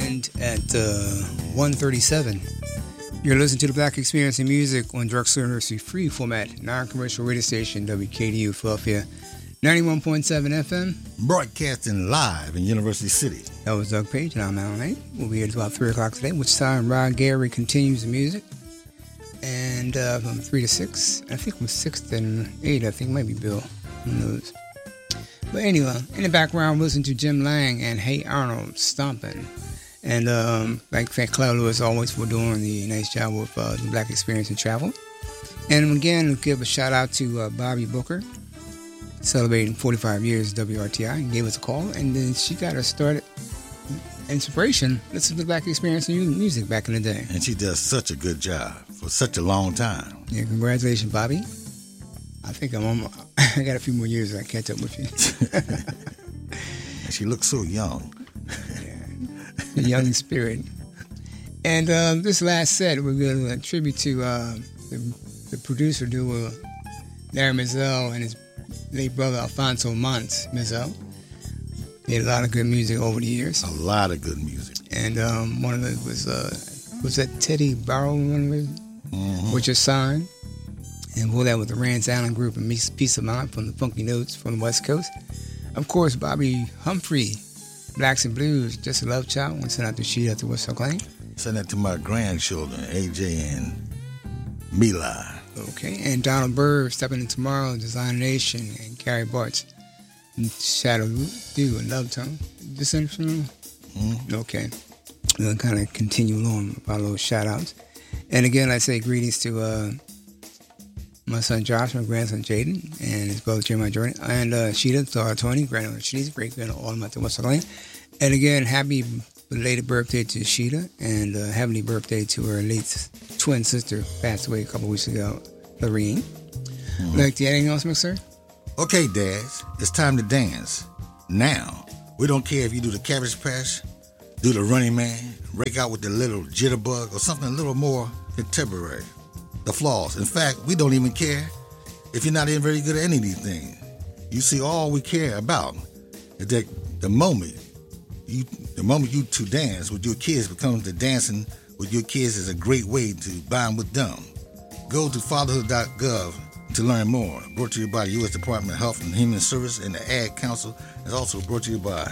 And at 1:37, you're listening to the Black Experience in Music on Drexel University free format, non-commercial radio station, WKDU Philadelphia, 91.7 FM. Broadcasting live in University City. That was Doug Page, and I'm Alan Knight. We'll be here until about 3 o'clock today, which time Rod Gary continues the music. And from 3 to 6, I think from 6 to 8, I think maybe Bill. Who knows? But anyway, in the background, listen to Jim Lang and Hey Arnold stomping. And thank Cloud Lewis always for doing the nice job with the Black Experience in Travel. And again, give a shout out to Bobby Booker, celebrating 45 years WRTI, and gave us a call. And then she got us started. Inspiration. Listen to the Black Experience in Music back in the day. And she does such a good job for such a long time. Yeah, congratulations, Bobby. I think I got a few more years to catch up with you. And she looks so young. Yeah, young in spirit. And this last set, we're going to attribute to the producer duo, Larry Mizell and his late brother, Alfonso Monts Mizell. They had a lot of good music over the years. A lot of good music. And one of them was that Teddy Barrow, which is signed. And before that was the Rance Allen Group and Peace of Mind from the Funky Notes from the West Coast. Of course, Bobby Humphrey, Blacks and Blues, Just a Love Child. Want to send out the sheet after West Lane. Send that to my grandchildren, AJ and Mila. Okay, and Donald Byrd, Stepping in Tomorrow, Design Nation, and Gary Bartz, Shadow Dew and Love Tone. Just send from Okay. We'll kind of continue on with our little shout outs. And again, I say greetings to my son Josh, my grandson Jaden, and his brother Jeremiah Jordan, and Sheeta, daughter Tony, granddaughter Shanice, great granddaughter all them out there West Lane. And again, happy belated birthday to Sheeta, and happy birthday to her late twin sister, passed away a couple weeks ago, Lorene. Like to add anything else, sir? Okay, Dads, it's time to dance. Now, we don't care if you do the Cabbage Patch, do the Running Man, break out with the little jitterbug, or something a little more contemporary. The flaws. In fact, we don't even care if you're not even very good at any of these things. You see, all we care about is that the moment you two dance with your kids becomes the dancing with your kids is a great way to bond with them. Go to fatherhood.gov to learn more. Brought to you by the U.S. Department of Health and Human Services and the Ad Council. It's also brought to you by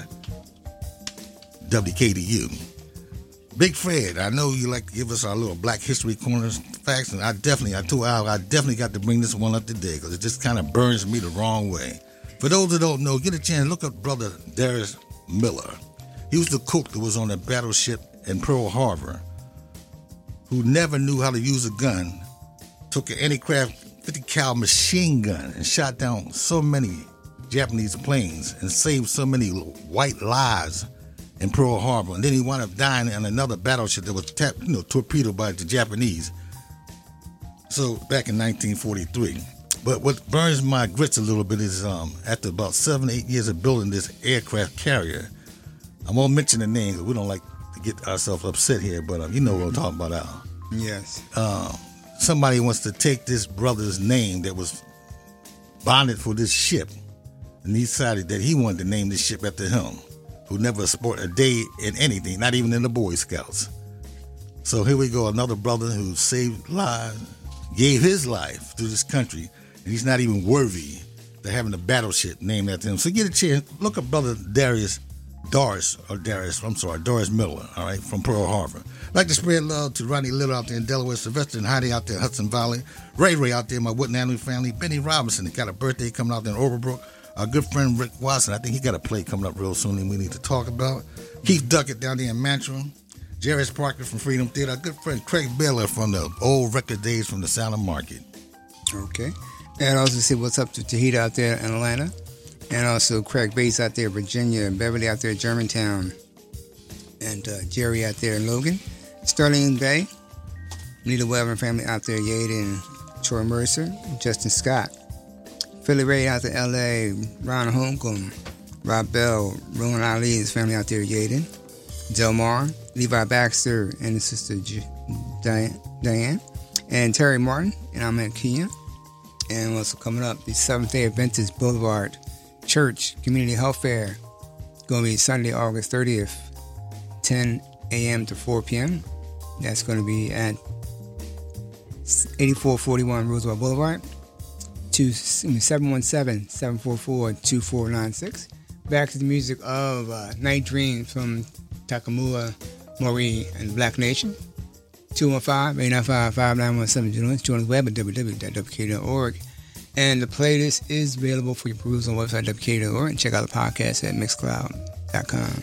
WKDU. Big Fred, I know you like to give us our little Black History Corners facts, and I definitely got to bring this one up today because it just kind of burns me the wrong way. For those that don't know, get a chance, look up Brother Darius Miller. He was the cook that was on a battleship in Pearl Harbor who never knew how to use a gun, took an anti-craft 50 cal machine gun and shot down so many Japanese planes and saved so many white lives in Pearl Harbor, and then he wound up dying on another battleship that was torpedoed by the Japanese. So back in 1943. But what burns my grits a little bit is after about 7-8 years of building this aircraft carrier, I won't mention the name because we don't like to get ourselves upset here, but you know what I'm talking about, Al. Yes. Somebody wants to take this brother's name that was bonded for this ship, and he decided that he wanted to name this ship after him, who never sport a day in anything, not even in the Boy Scouts. So here we go, another brother who saved lives, gave his life to this country, and he's not even worthy to having a battleship named after him. So get a chance, look up Brother Doris Miller, all right, from Pearl Harbor. I'd like to spread love to Ronnie Little out there in Delaware, Sylvester and Heidi out there in Hudson Valley, Ray out there in my Wood Avenue family, Benny Robinson, got a birthday coming out there in Overbrook. Our good friend Rick Watson, I think he got a play coming up real soon and we need to talk about. Keith Duckett down there in Mantrum. Jarvis Parker from Freedom Theater. Our good friend Craig Baylor from the old record days from the Sound of Market. Okay. And also see what's up to Tahita out there in Atlanta. And also Craig Bates out there in Virginia. And Beverly out there in Germantown. And Jerry out there in Logan. Sterling Bay. Nita Weber and family out there in Yada and Troy Mercer. Justin Scott. Philly Ray out there in L.A., Ron Holcomb, Rob Bell, Roland Ali and his family out there in Yaden, Del Mar, Levi Baxter and his sister Diane, and Terry Martin, and I'm at Kenya. And also coming up, the Seventh-day Adventist Boulevard Church Community Health Fair. It's going to be Sunday, August 30th, 10 a.m. to 4 p.m. That's going to be at 8441 Roosevelt Boulevard, 717-744-2496. Back to the music of Night Dreams from Takamura Mori and Black Nation. 215-895-5917. Join us web at www.wk.org. And the playlist is available for your perusal on the website wk.org. And check out the podcast at mixcloud.com.